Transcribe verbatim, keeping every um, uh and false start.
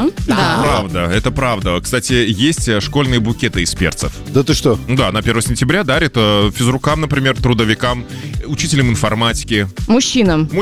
Да. Правда, это правда. Кстати, есть школьные букеты из перцев. Да ты что? Да, на первое сентября дарят э, физрукам, например, трудовикам, учителям информатики. Мужчинам.